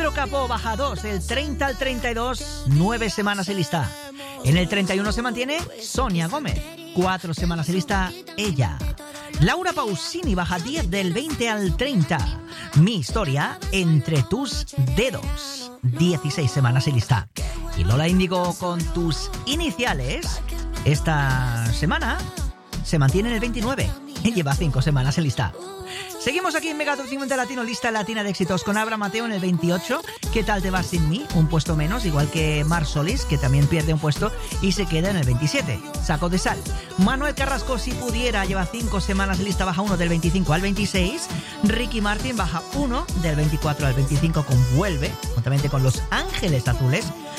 Pedro Capó baja 2, del 30 al 32, 9 semanas en lista. En el 31 se mantiene Sonia Gómez, 4 semanas en lista ella. Laura Pausini baja 10, del 20 al 30. Mi historia entre tus dedos, 16 semanas en lista. Y Lola Índigo con tus iniciales, esta semana se mantiene en el 29 y lleva 5 semanas en lista. Seguimos aquí en Mega Top 50 Latino, lista latina de éxitos, con Abra Mateo en el 28. ¿Qué tal te vas sin mí? Un puesto menos, igual que Mar Solis, que también pierde un puesto y se queda en el 27. Saco de sal. Manuel Carrasco, si pudiera, lleva 5 semanas en lista, baja 1 del 25 al 26. Ricky Martin baja 1 del 24 al 25 con Vuelve, juntamente con Los Ángeles Azules.